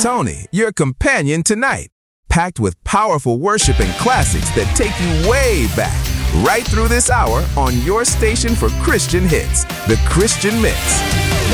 Tony, your companion tonight, packed with powerful worship and classics that take you way back, right through this hour on your station for Christian hits, The Christian Mix.